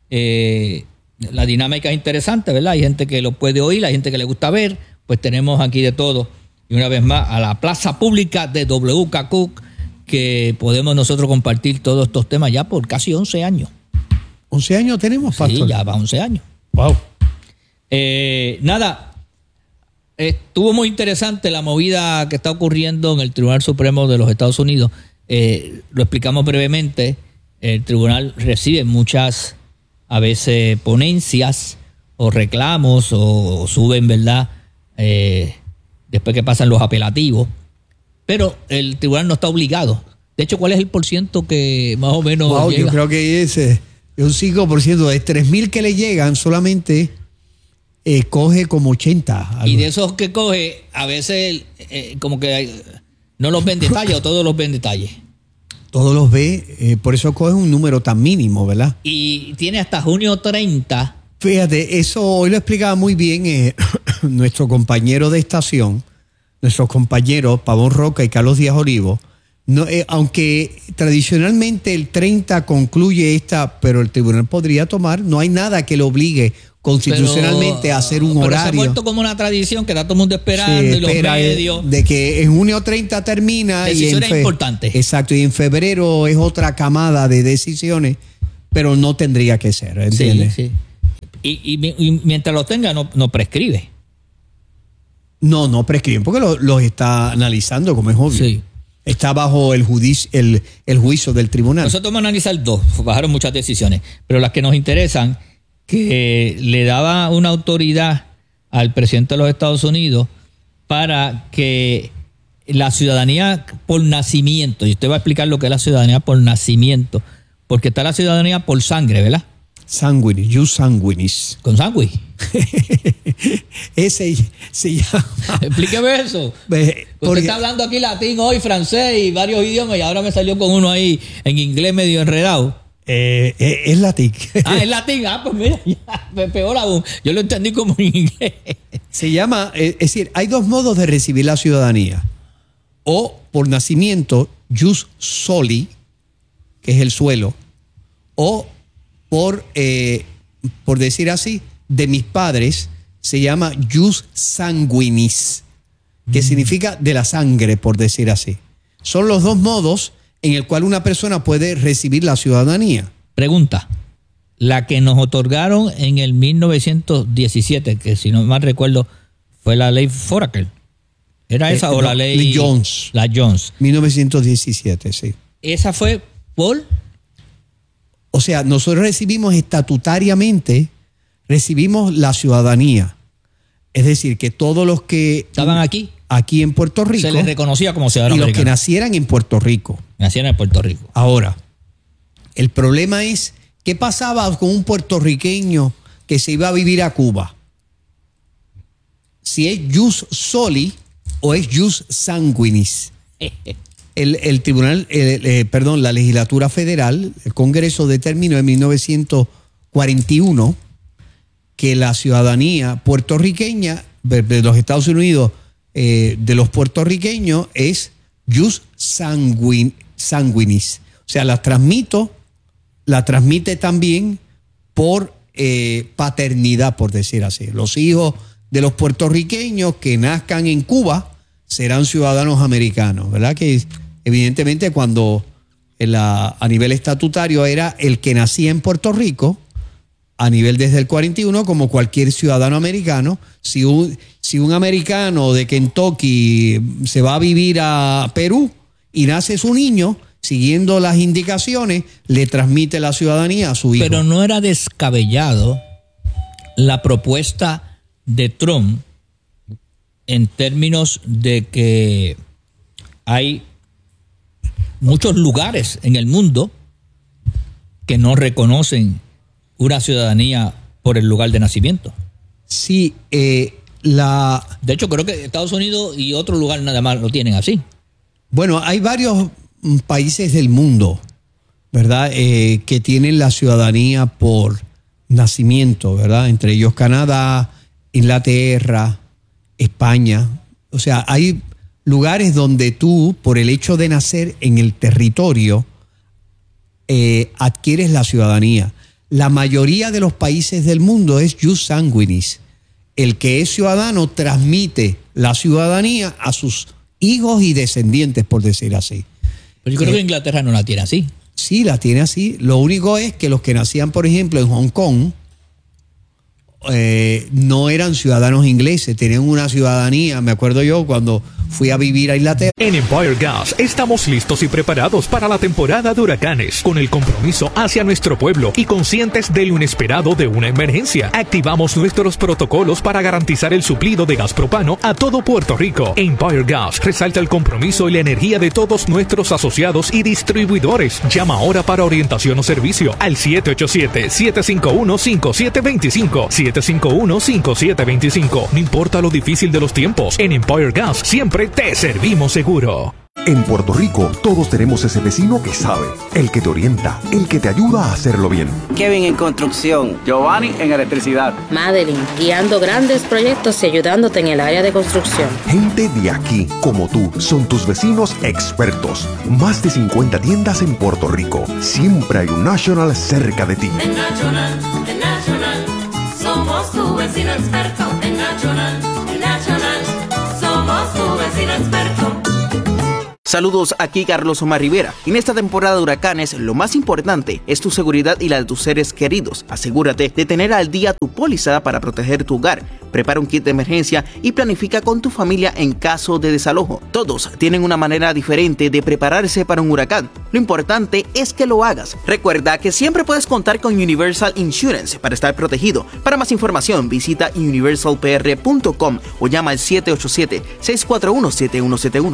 La dinámica es interesante, ¿verdad? Hay gente que lo puede oír, hay gente que le gusta ver. Pues tenemos aquí de todo. Y una vez más, a la plaza pública de WKAQ, que podemos nosotros compartir todos estos temas ya por casi 11 años. 11 años tenemos, pastor. Sí, ya va 11 años. Wow. Nada, estuvo muy interesante la movida que está ocurriendo en el Tribunal Supremo de los Estados Unidos. Lo explicamos brevemente. El tribunal recibe muchas, a veces, ponencias o reclamos o suben, ¿verdad?, después que pasan los apelativos, pero el tribunal no está obligado. De hecho, ¿cuál es el porciento que más o menos Wow, llega? yo creo que es un 5%. De 3,000 que le llegan, solamente coge como 80. Y de esos que coge, a veces como que ¿No los ven detalle o todos los ven detalle? Todos los ve, por eso coge un número tan mínimo, ¿verdad? Y tiene hasta junio 30. Fíjate, eso hoy lo explicaba muy bien nuestro compañero de estación, nuestros compañeros Pavón Roca y Carlos Díaz Olivo. No, aunque tradicionalmente el 30 concluye pero el tribunal podría tomar, no hay nada que le obligue constitucionalmente a hacer un horario. Se ha vuelto como una tradición que está todo el mundo esperando y los medios. De que en junio 30 termina. Decisiones importantes. Exacto, y en febrero es otra camada de decisiones, pero no tendría que ser, ¿entiendes? Sí, sí. Y mientras lo tenga, no prescribe. No prescriben, porque los está analizando, como es obvio. Sí. Está bajo el juicio del tribunal. Nosotros vamos a analizar dos, bajaron muchas decisiones, pero las que nos interesan, que le daba una autoridad al presidente de los Estados Unidos para que la ciudadanía por nacimiento, y usted va a explicar lo que es la ciudadanía por nacimiento, porque está la ciudadanía por sangre, ¿verdad? Sanguinis, jus sanguinis. ¿Con sanguis? Ese se llama. Explíqueme eso. Usted está hablando aquí latín hoy, francés y varios idiomas, y ahora me salió con uno ahí en inglés medio enredado. Es latín. Es latín. Pues mira, ya, peor aún. Yo lo entendí como en inglés. Se llama, es decir, hay dos modos de recibir la ciudadanía. O por nacimiento, jus soli, que es el suelo, o por decir así, de mis padres, se llama jus sanguinis, que significa de la sangre, por decir así. Son los dos modos en el cual una persona puede recibir la ciudadanía. Pregunta, la que nos otorgaron en el 1917, que si no mal recuerdo fue la ley Foraker, ¿era esa o la ley Jones? La Jones. 1917, sí. ¿Esa fue por...? O sea, nosotros estatutariamente recibimos la ciudadanía. Es decir, que todos los que estaban aquí en Puerto Rico, se les reconocía como ciudadanos y los americanos. que nacieran en Puerto Rico. Nacieran en Puerto Rico. Ahora, el problema es, ¿qué pasaba con un puertorriqueño que se iba a vivir a Cuba? Si es jus soli o es jus sanguinis. El tribunal, la legislatura federal, el Congreso determinó en 1941 que la ciudadanía puertorriqueña de los Estados Unidos, de los puertorriqueños, es jus sanguinis. O sea, la transmite también por paternidad, por decir así. Los hijos de los puertorriqueños que nazcan en Cuba serán ciudadanos americanos, ¿verdad? Que evidentemente cuando a nivel estatutario era el que nacía en Puerto Rico, a nivel desde el 41, como cualquier ciudadano americano, si un americano de Kentucky se va a vivir a Perú y nace su niño, siguiendo las indicaciones, le transmite la ciudadanía a su hijo. Pero no era descabellado la propuesta de Trump en términos de que hay muchos lugares en el mundo que no reconocen una ciudadanía por el lugar de nacimiento. Sí, de hecho, creo que Estados Unidos y otro lugar nada más lo tienen así. Bueno, hay varios países del mundo, ¿verdad? Que tienen la ciudadanía por nacimiento, ¿verdad? Entre ellos Canadá, Inglaterra, España. O sea, hay lugares donde tú, por el hecho de nacer en el territorio, adquieres la ciudadanía. La mayoría de los países del mundo es jus sanguinis. El que es ciudadano transmite la ciudadanía a sus hijos y descendientes, por decir así. Pero yo creo que Inglaterra no la tiene así. Sí, la tiene así. Lo único es que los que nacían, por ejemplo, en Hong Kong, no eran ciudadanos ingleses, tenían una ciudadanía. Me acuerdo yo cuando fui a vivir a Inglaterra. En Empire Gas estamos listos y preparados para la temporada de huracanes, con el compromiso hacia nuestro pueblo y conscientes de lo inesperado de una emergencia. Activamos nuestros protocolos para garantizar el suplido de gas propano a todo Puerto Rico. Empire Gas resalta el compromiso y la energía de todos nuestros asociados y distribuidores. Llama ahora para orientación o servicio al 787-751-5725. 751-5725. No importa lo difícil de los tiempos, en Empire Gas siempre te servimos seguro. En Puerto Rico, todos tenemos ese vecino que sabe, el que te orienta, el que te ayuda a hacerlo bien. Kevin en construcción. Giovanni en electricidad. Madeline, guiando grandes proyectos y ayudándote en el área de construcción. Gente de aquí, como tú, son tus vecinos expertos. Más de 50 tiendas en Puerto Rico. Siempre hay un National cerca de ti. En National, somos tu vecino experto. En National, somos tu vecino experto. Saludos, aquí Carlos Omar Rivera. En esta temporada de huracanes, lo más importante es tu seguridad y la de tus seres queridos. Asegúrate de tener al día tu póliza para proteger tu hogar. Prepara un kit de emergencia y planifica con tu familia en caso de desalojo. Todos tienen una manera diferente de prepararse para un huracán. Lo importante es que lo hagas. Recuerda que siempre puedes contar con Universal Insurance para estar protegido. Para más información, visita universalpr.com o llama al 787-641-7171.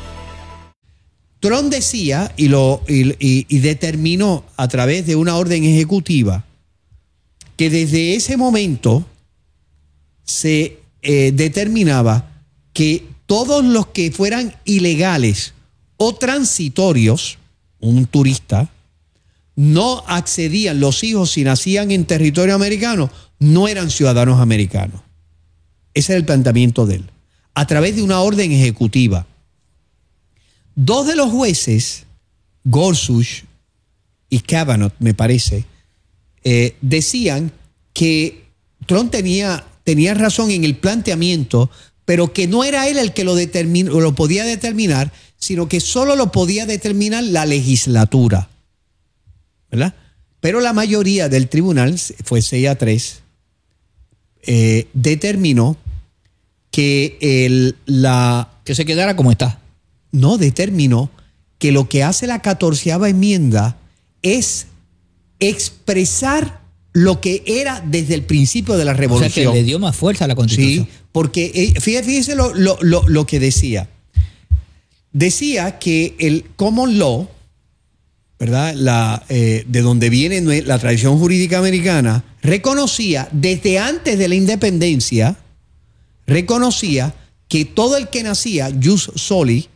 Trump decía y determinó a través de una orden ejecutiva que desde ese momento se determinaba que todos los que fueran ilegales o transitorios, un turista, no accedían, los hijos si nacían en territorio americano, no eran ciudadanos americanos. Ese era el planteamiento de él, a través de una orden ejecutiva. Dos de los jueces, Gorsuch y Kavanaugh, me parece, decían que Trump tenía razón en el planteamiento, pero que no era él el que lo podía determinar, sino que solo lo podía determinar la legislatura, ¿verdad? Pero la mayoría del tribunal, fue 6-3, determinó que que se quedara como está. No, determinó que lo que hace la 14ª enmienda es expresar lo que era desde el principio de la revolución. O sea, que le dio más fuerza a la Constitución. Sí, porque fíjese lo que decía. Decía que el common law, ¿verdad? De donde viene la tradición jurídica americana, reconocía desde antes de la independencia, reconocía que todo el que nacía jus soli,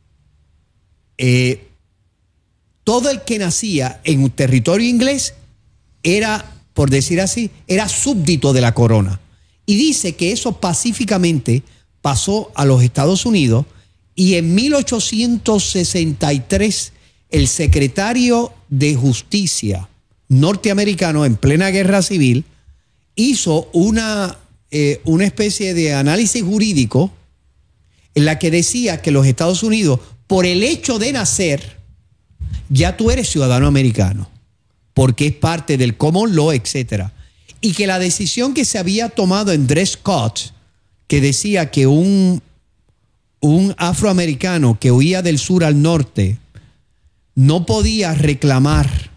todo el que nacía en un territorio inglés era, por decir así, era súbdito de la corona. Y dice que eso pacíficamente pasó a los Estados Unidos y en 1863 el secretario de Justicia norteamericano en plena guerra civil hizo una especie de análisis jurídico en la que decía que los Estados Unidos, por el hecho de nacer, ya tú eres ciudadano americano, porque es parte del common law, etc. Y que la decisión que se había tomado en Dred Scott, que decía que un afroamericano que huía del sur al norte no podía reclamar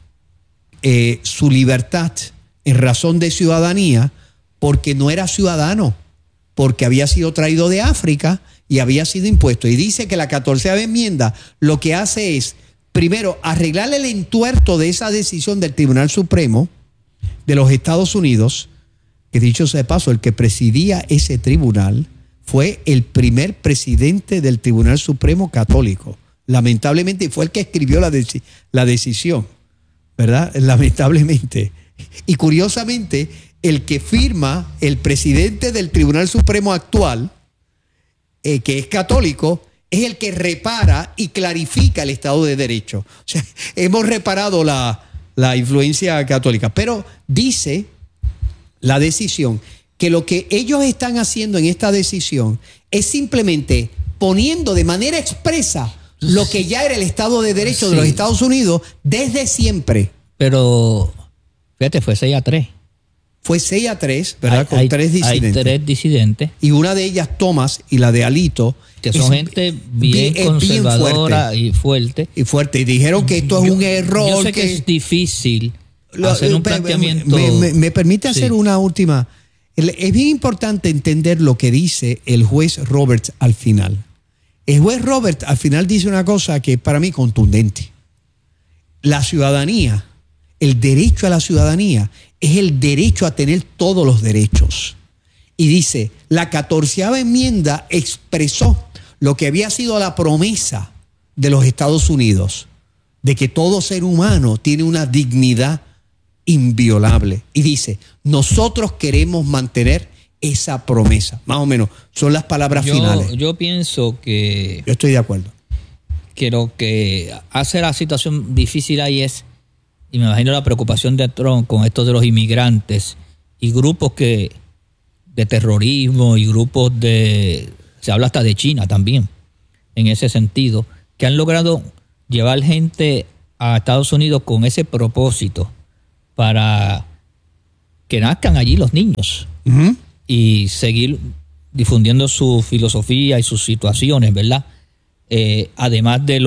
su libertad en razón de ciudadanía porque no era ciudadano, porque había sido traído de África y había sido impuesto. Y dice que la 14ª enmienda lo que hace es, primero, arreglar el entuerto de esa decisión del Tribunal Supremo de los Estados Unidos, que dicho sea de paso, el que presidía ese tribunal fue el primer presidente del Tribunal Supremo católico. Lamentablemente fue el que escribió la decisión, ¿verdad? Lamentablemente. Y curiosamente, el que firma el presidente del Tribunal Supremo actual, que es católico, es el que repara y clarifica el Estado de Derecho. O sea, hemos reparado la influencia católica. Pero dice la decisión que lo que ellos están haciendo en esta decisión es simplemente poniendo de manera expresa lo que ya era el Estado de Derecho de los Estados Unidos desde siempre. Pero, fíjate, fue 6-3. Fue 6-3, ¿verdad? Con tres disidentes. Hay 3 disidentes. Y una de ellas, Thomas, y la de Alito. Que son gente bien conservadora y fuerte. Y fuerte. Y dijeron que esto es un error. Yo sé que es difícil hacer un planteamiento. Me permite hacer una última. Es bien importante entender lo que dice el juez Roberts al final. El juez Roberts al final dice una cosa que es para mí contundente. La ciudadanía, el derecho a la ciudadanía, es el derecho a tener todos los derechos. Y dice, la 14ª enmienda expresó lo que había sido la promesa de los Estados Unidos, de que todo ser humano tiene una dignidad inviolable. Y dice, nosotros queremos mantener esa promesa. Más o menos, son las palabras finales. Yo pienso que... Yo estoy de acuerdo. Que lo que hace la situación difícil ahí es, y me imagino la preocupación de Trump con esto de los inmigrantes y grupos de terrorismo y grupos se habla hasta de China también, en ese sentido, que han logrado llevar gente a Estados Unidos con ese propósito para que nazcan allí los niños y seguir difundiendo su filosofía y sus situaciones, ¿verdad? Además de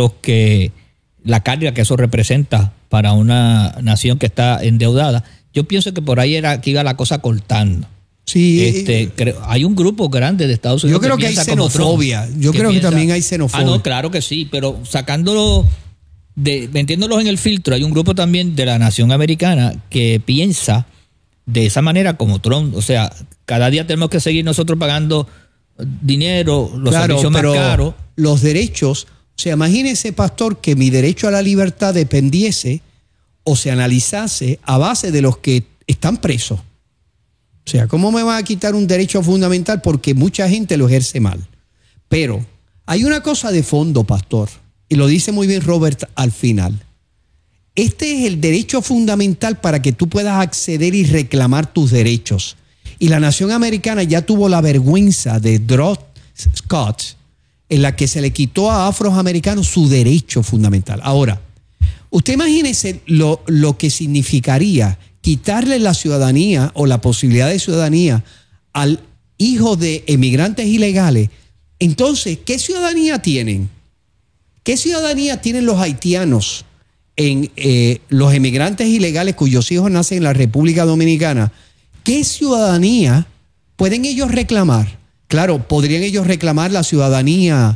la carga que eso representa para una nación que está endeudada. Yo pienso que por ahí era que iba la cosa cortando. Sí, hay un grupo grande de Estados Unidos. Yo creo que hay xenofobia. Yo creo que también hay xenofobia. No, claro que sí, pero sacándolo, metiéndolos en el filtro, hay un grupo también de la nación americana que piensa de esa manera como Trump. O sea, cada día tenemos que seguir nosotros pagando dinero, los servicios más caros. Los derechos, o sea, imagínese, pastor, que mi derecho a la libertad dependiese o se analizase a base de los que están presos. O sea, ¿cómo me va a quitar un derecho fundamental? Porque mucha gente lo ejerce mal. Pero hay una cosa de fondo, pastor, y lo dice muy bien Robert al final. Este es el derecho fundamental para que tú puedas acceder y reclamar tus derechos. Y la nación americana ya tuvo la vergüenza de Dred Scott, en la que se le quitó a afroamericanos su derecho fundamental. Ahora, usted imagínese lo que significaría quitarle la ciudadanía o la posibilidad de ciudadanía al hijo de emigrantes ilegales. Entonces, ¿qué ciudadanía tienen? ¿Qué ciudadanía tienen los haitianos en los emigrantes ilegales cuyos hijos nacen en la República Dominicana? ¿Qué ciudadanía pueden ellos reclamar? Claro, podrían ellos reclamar la ciudadanía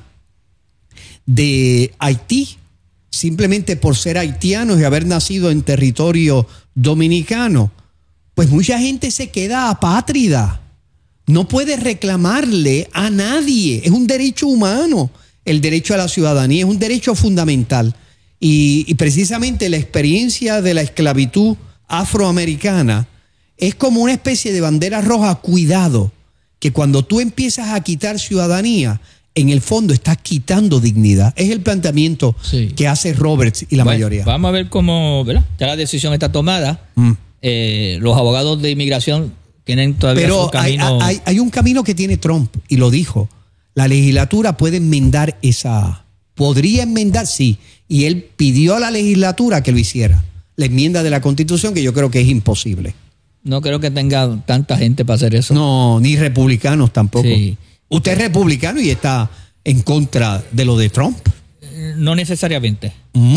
de Haití, simplemente por ser haitianos y haber nacido en territorio dominicano. Pues mucha gente se queda apátrida. No puede reclamarle a nadie. Es un derecho humano. El derecho a la ciudadanía es un derecho fundamental. Y precisamente la experiencia de la esclavitud afroamericana es como una especie de bandera roja. Cuidado, que cuando tú empiezas a quitar ciudadanía, en el fondo estás quitando dignidad. Es el planteamiento que hace Roberts y la mayoría. Vamos a ver cómo, ¿verdad? Ya la decisión está tomada. Los abogados de inmigración tienen todavía su camino. Hay un camino que tiene Trump, y lo dijo. La legislatura puede enmendar podría enmendar, sí. Y él pidió a la legislatura que lo hiciera. La enmienda de la Constitución, que yo creo que es imposible. No creo que tenga tanta gente para hacer eso. No, ni republicanos tampoco. Sí. ¿Usted es republicano y está en contra de lo de Trump? No necesariamente.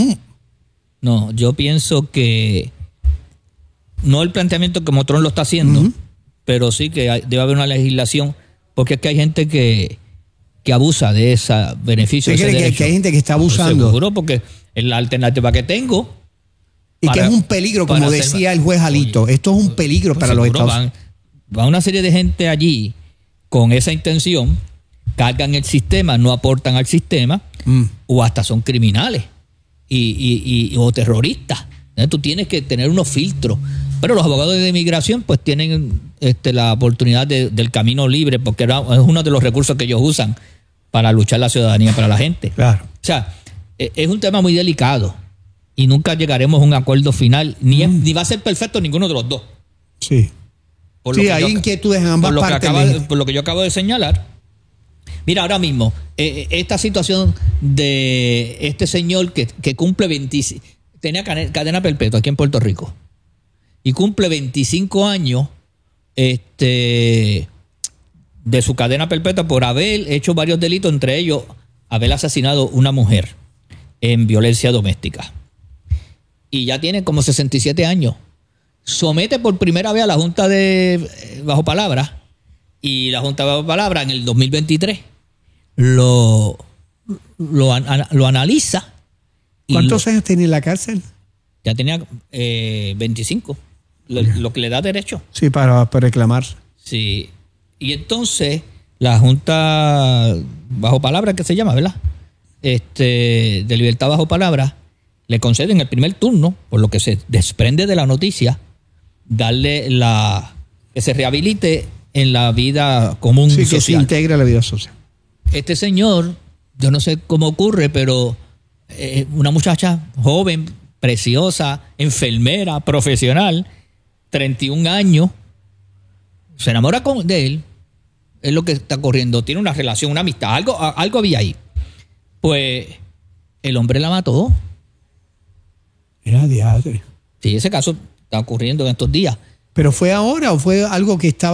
No, yo pienso que no el planteamiento como Trump lo está haciendo, pero sí que debe haber una legislación, porque es que hay gente que abusa de ese beneficio. ¿Usted cree que hay gente que está abusando? Seguro, porque es la alternativa que tengo. Y que es un peligro, como decía el juez Alito. Esto es un peligro para los Estados Unidos. Va una serie de gente allí con esa intención, cargan el sistema, no aportan al sistema, o hasta son criminales o terroristas. Entonces, tú tienes que tener unos filtros. Pero los abogados de inmigración pues tienen la oportunidad del camino libre, porque es uno de los recursos que ellos usan para luchar la ciudadanía para la gente. Claro. O sea, es un tema muy delicado y nunca llegaremos a un acuerdo final, ni va a ser perfecto ninguno de los dos. Sí. Hay inquietudes en ambas partes. Por lo que yo acabo de señalar. Mira, ahora mismo, esta situación de este señor que cumple tenía cadena perpetua aquí en Puerto Rico y cumple 25 años de su cadena perpetua por haber hecho varios delitos, entre ellos haber asesinado una mujer en violencia doméstica. Y ya tiene como 67 años. Somete por primera vez a la Junta de Bajo Palabra, y la Junta de Bajo Palabra en el 2023 lo analiza. ¿Cuántos años tiene en la cárcel? Ya tenía 25, lo que le da derecho. Sí, para reclamar. Sí. Y entonces la Junta Bajo Palabra, que se llama, ¿verdad? de libertad bajo palabra, le conceden el primer turno, por lo que se desprende de la noticia, darle que se rehabilite en la vida común Sí, social. que se integra a la vida social. Este señor, yo no sé cómo ocurre, pero una muchacha joven, preciosa, enfermera, profesional, 31 años, se enamora de él, es lo que está ocurriendo, tiene una relación, una amistad, algo había ahí. Pues el hombre la mató. Era diadre. Sí, ese caso está ocurriendo en estos días. ¿Pero fue ahora o fue algo que estaba